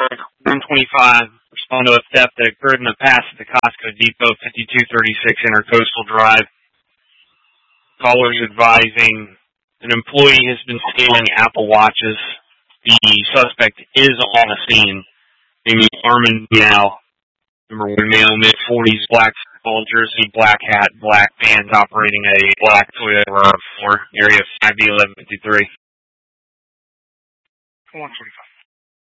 125, respond to a theft that occurred in the past at the Costco Depot, 5236 Intercoastal Drive. Callers advising an employee has been stealing Apple Watches. The suspect is on the scene. Named Armin Meow. Number 1 male, mid-40s, black football jersey, black hat, black pants, operating a black Toyota RAV4, area 5B1153. 125.